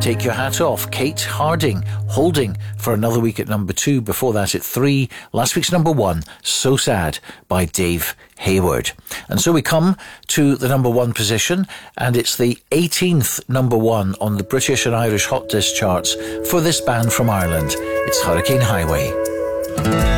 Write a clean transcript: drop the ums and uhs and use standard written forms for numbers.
Take Your Hat Off, Kate Harding, holding for another week at number 2. Before that at 3, last week's number 1, So Sad by Dave Hayward. And so we come to the number 1 position, and it's the 18th number 1 on the British and Irish Hot Disc charts for this band from Ireland. It's Hurricane Highway.